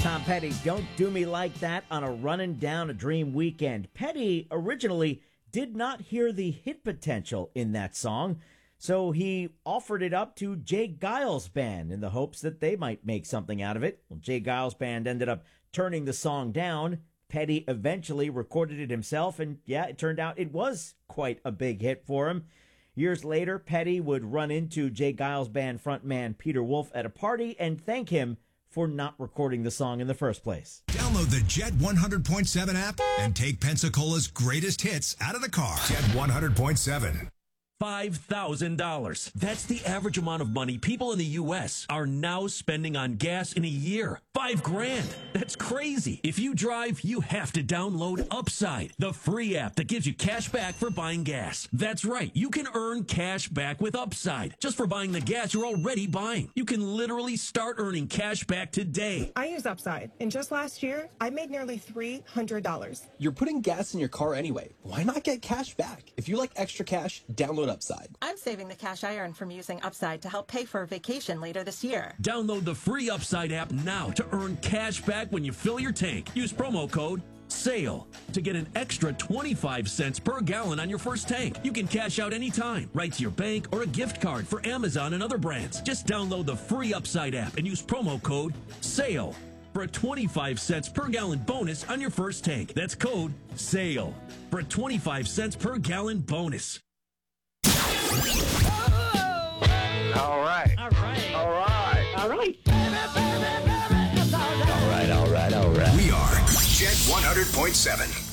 Tom Petty, Don't Do Me Like That on a Runnin' Down a Dream weekend. Petty originally did not hear the hit potential in that song, so he offered it up to Jay Giles Band in the hopes that they might make something out of it. Well, Jay Giles Band ended up turning the song down. Petty eventually recorded it himself, and yeah, it turned out it was quite a big hit for him. Years later, Petty would run into Jay Giles Band frontman Peter Wolf at a party and thank him for not recording the song in the first place. Download the Jet 100.7 app and take Pensacola's greatest hits out of the car. Jet 100.7. $5,000. That's the average amount of money people in the U.S. are now spending on gas in a year. $5,000. That's crazy. If you drive, you have to download Upside, the free app that gives you cash back for buying gas. That's right. You can earn cash back with Upside just for buying the gas you're already buying. You can literally start earning cash back today. I use Upside, and just last year, I made nearly $300. You're putting gas in your car anyway. Why not get cash back? If you like extra cash, download Upside. I'm saving the cash I earn from using Upside to help pay for a vacation later this year. Download the free Upside app now to earn cash back when you fill your tank. Use promo code SALE to get an extra 25 cents per gallon on your first tank. You can cash out anytime, right to your bank or a gift card for Amazon and other brands. Just download the free Upside app and use promo code SALE for a 25 cents per gallon bonus on your first tank. That's code SALE for a 25 cents per gallon bonus. All right. All right. All right. All right. We are Jet 100.7.